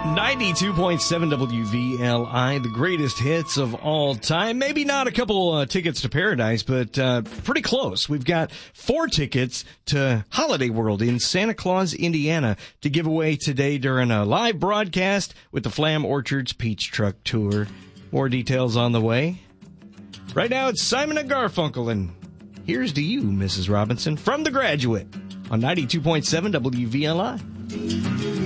92.7 WVLI, the greatest hits of all time. Maybe not a couple tickets to Paradise, but pretty close. We've got 4 tickets to Holiday World in Santa Claus, Indiana, to give away today during a live broadcast with the Flam Orchards Peach Truck Tour. More details on the way. Right now, it's Simon and Garfunkel, and here's to you, Mrs. Robinson, from The Graduate on 92.7 WVLI.